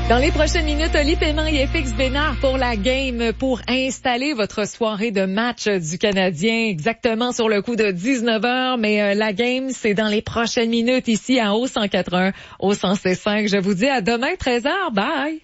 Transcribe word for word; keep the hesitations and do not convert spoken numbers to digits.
Dans les prochaines minutes, Oli Paiement et F X Bénard pour la game pour installer votre soirée de match du Canadien exactement sur le coup de dix-neuf heures. Mais euh, la game, c'est dans les prochaines minutes ici à O cent quatre-un, au cent six point cinq. Je vous dis à demain treize heures. Bye!